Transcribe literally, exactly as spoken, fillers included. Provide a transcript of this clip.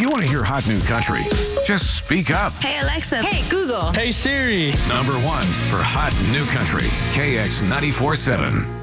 you want to hear hot new country, just speak up. Hey, Alexa. Hey, Google. Hey, Siri. Number one for hot new country, K X ninety-four point seven.